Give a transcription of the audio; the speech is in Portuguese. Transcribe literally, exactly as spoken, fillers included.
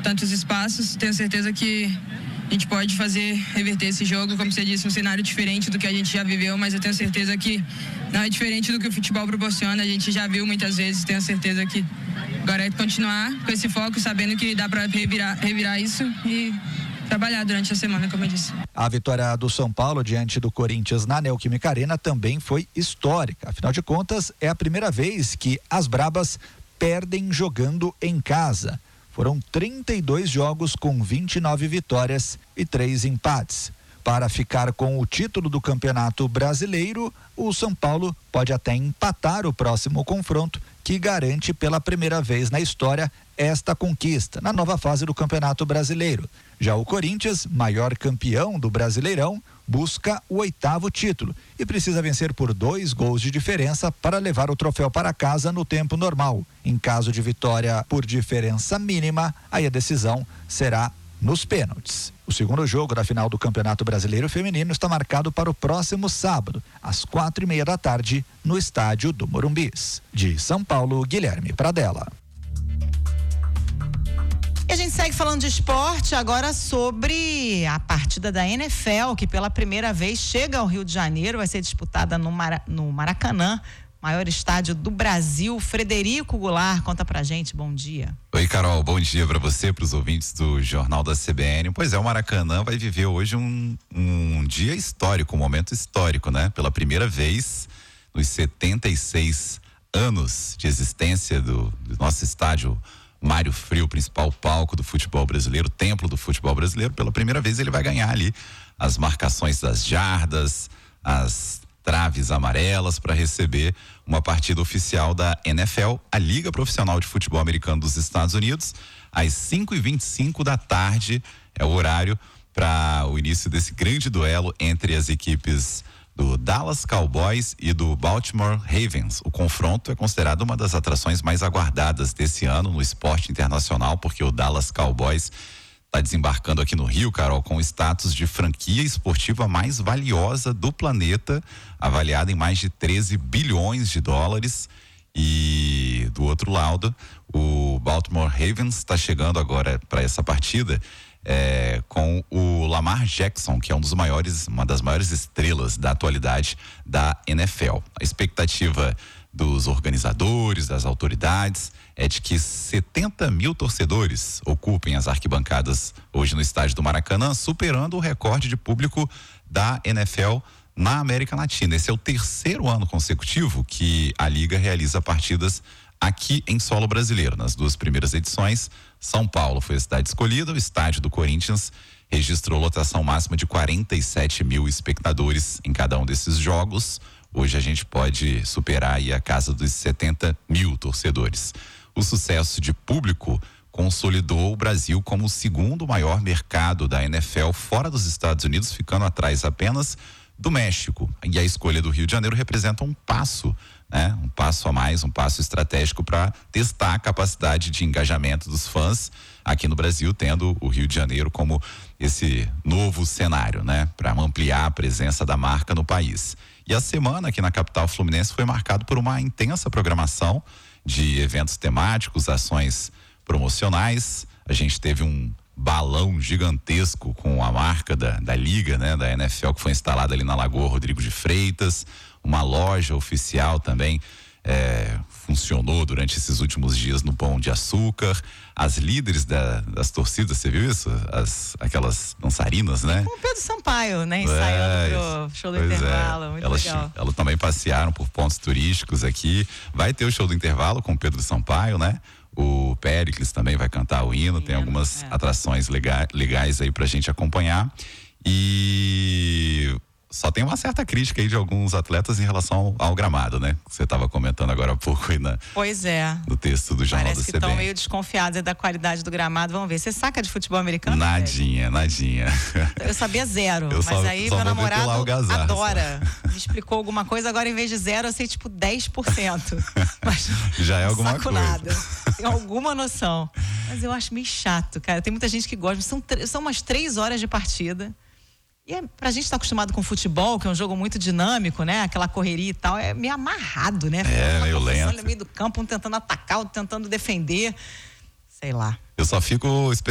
tantos espaços. Tenho certeza que a gente pode fazer, reverter esse jogo, como você disse, um cenário diferente do que a gente já viveu, mas eu tenho certeza que não é diferente do que o futebol proporciona, a gente já viu muitas vezes, tenho certeza que agora é continuar com esse foco, sabendo que dá para revirar, revirar isso e trabalhar durante a semana, como eu disse. A vitória do São Paulo diante do Corinthians na Neoquímica Arena também foi histórica, afinal de contas é a primeira vez que as Brabas perdem jogando em casa. Foram trinta e dois jogos com vinte e nove vitórias e três empates. Para ficar com o título do Campeonato Brasileiro, o São Paulo pode até empatar o próximo confronto, que garante pela primeira vez na história esta conquista na nova fase do Campeonato Brasileiro. Já o Corinthians, maior campeão do Brasileirão, busca o oitavo título e precisa vencer por dois gols de diferença para levar o troféu para casa no tempo normal. Em caso de vitória por diferença mínima, aí a decisão será nos pênaltis. O segundo jogo da final do Campeonato Brasileiro Feminino está marcado para o próximo sábado, às quatro e meia da tarde, no estádio do Morumbis. De São Paulo, Guilherme Pradella. E a gente segue falando de esporte agora sobre a partida da N F L, que pela primeira vez chega ao Rio de Janeiro, vai ser disputada no, Mara, no Maracanã, maior estádio do Brasil. Frederico Goulart, conta pra gente, bom dia. Oi, Carol, bom dia pra você, pros ouvintes do Jornal da C B N. Pois é, o Maracanã vai viver hoje um, um dia histórico, um momento histórico, né? Pela primeira vez nos setenta e seis anos de existência do, do nosso estádio Mário Friio, principal palco do futebol brasileiro, templo do futebol brasileiro, pela primeira vez ele vai ganhar ali as marcações das jardas, as traves amarelas para receber uma partida oficial da N F L, a Liga Profissional de Futebol Americano dos Estados Unidos, às cinco e vinte e cinco da tarde, é o horário para o início desse grande duelo entre as equipes do Dallas Cowboys e do Baltimore Ravens. O confronto é considerado uma das atrações mais aguardadas desse ano no esporte internacional, porque o Dallas Cowboys está desembarcando aqui no Rio, Carol, com o status de franquia esportiva mais valiosa do planeta, avaliada em mais de treze bilhões de dólares. E do outro lado, o Baltimore Ravens está chegando agora para essa partida É, com o Lamar Jackson, que é um dos maiores, uma das maiores estrelas da atualidade da N F L. A expectativa dos organizadores, das autoridades, é de que setenta mil torcedores ocupem as arquibancadas hoje no estádio do Maracanã, superando o recorde de público da N F L na América Latina. Esse é o terceiro ano consecutivo que a Liga realiza partidas aqui em solo brasileiro. Nas duas primeiras edições, São Paulo foi a cidade escolhida, o estádio do Corinthians registrou lotação máxima de quarenta e sete mil espectadores em cada um desses jogos. Hoje a gente pode superar aí a casa dos setenta mil torcedores. O sucesso de público consolidou o Brasil como o segundo maior mercado da N F L fora dos Estados Unidos, ficando atrás apenas do México. E a escolha do Rio de Janeiro representa um passo, né? Um passo a mais, um passo estratégico para testar a capacidade de engajamento dos fãs aqui no Brasil, tendo o Rio de Janeiro como esse novo cenário, né? Para ampliar a presença da marca no país. E a semana aqui na capital fluminense foi marcada por uma intensa programação de eventos temáticos, ações promocionais. A gente teve um balão gigantesco com a marca da, da Liga, né? Da N F L, que foi instalada ali na Lagoa Rodrigo de Freitas. Uma loja oficial também é, funcionou durante esses últimos dias no Pão de Açúcar. As líderes da, das torcidas, você viu isso? As, aquelas dançarinas, né? Com o Pedro Sampaio, né? Ensaiando é, pro show do intervalo, é. muito elas, legal. Elas também passearam por pontos turísticos aqui. Vai ter o show do intervalo com o Pedro Sampaio, né? O Péricles também vai cantar o hino, tem algumas é. atrações legais, legais aí pra gente acompanhar. E só tem uma certa crítica aí de alguns atletas em relação ao gramado, né? Você estava comentando agora há pouco aí na, pois é. no texto do Jornal Parece do C B N. Parece que estão meio desconfiados da qualidade do gramado. Vamos ver. Você saca de futebol americano? Nadinha, nadinha. Eu sabia zero, eu mas só, aí só meu namorado algazar, adora. Só. Me explicou alguma coisa, agora em vez de zero eu sei tipo dez por cento. Mas já é alguma saco coisa. Nada. Tem alguma noção. Mas eu acho meio chato, cara. Tem muita gente que gosta. São, são umas três horas de partida. E é, pra gente estar tá acostumado com futebol, que é um jogo muito dinâmico, né? Aquela correria e tal, é meio amarrado, né? É, meio lento. No meio do campo, um tentando atacar, outro tentando defender. Sei lá. Eu só fico esperando